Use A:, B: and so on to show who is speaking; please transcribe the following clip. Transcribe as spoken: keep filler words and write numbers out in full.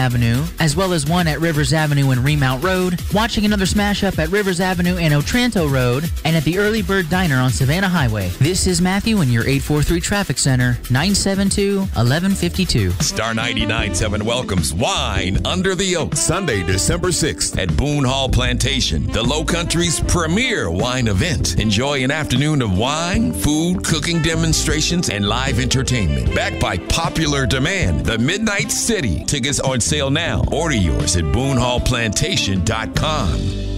A: Avenue, as well as one at Rivers Avenue and Remount Road, watching another smash-up at Rivers Avenue and Otranto Road, and at the Early Bird Diner on Savannah Highway. This is Matthew in your eight four three Traffic Center, nine seven two, one one five two.
B: Star ninety-nine point seven welcomes Wine Under the Oak, Sunday, December sixth at Boone Hall Plantation, the Low Country's premier wine event. Enjoy an afternoon of wine, food, cooking demonstrations, and live entertainment. Backed by popular demand, the Midnight City. Tickets on sale now. Order yours at boone hall plantation dot com.